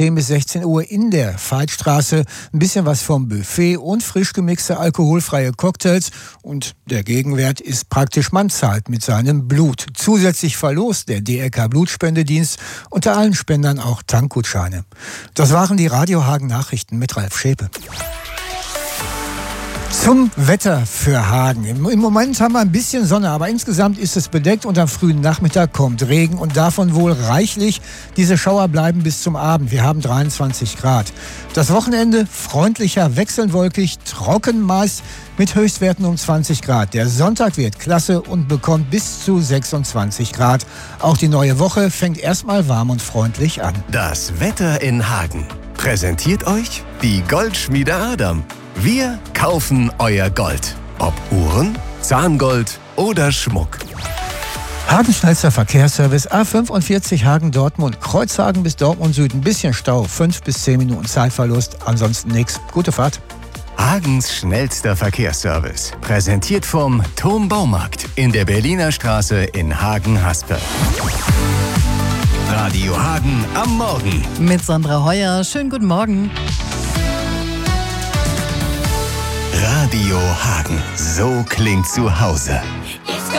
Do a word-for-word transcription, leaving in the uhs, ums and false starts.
zehn bis sechzehn Uhr in der Veitstraße. Ein bisschen was vom Buffet und frisch gemixte alkoholfreie Cocktails. Und der Gegenwert ist praktisch, man zahlt mit seinem Blut. Zusätzlich verlost der D R K Blutspendedienst unter allen Spendern auch Tankgutscheine. Das waren die Radio Hagen Nachrichten mit Ralf Schäpe. Zum Wetter für Hagen. Im Moment haben wir ein bisschen Sonne, aber insgesamt ist es bedeckt und am frühen Nachmittag kommt Regen und davon wohl reichlich. Diese Schauer bleiben bis zum Abend. Wir haben dreiundzwanzig Grad. Das Wochenende freundlicher, wechselnd wolkig, trocken meist mit Höchstwerten um zwanzig Grad. Der Sonntag wird klasse und bekommt bis zu sechsundzwanzig Grad. Auch die neue Woche fängt erstmal warm und freundlich an. Das Wetter in Hagen präsentiert euch die Goldschmiede Adam. Wir kaufen euer Gold. Ob Uhren, Zahngold oder Schmuck. Hagen schnellster Verkehrsservice A fünfundvierzig Hagen-Dortmund. Kreuzhagen bis Dortmund Süd. Ein bisschen Stau. fünf bis zehn Minuten Zeitverlust. Ansonsten nichts. Gute Fahrt. Hagens schnellster Verkehrsservice. Präsentiert vom Thom Baumarkt in der Berliner Straße in Hagen-Haspe. Radio Hagen am Morgen. Mit Sandra Heuer. Schönen guten Morgen. Radio Hagen. So klingt zu Hause.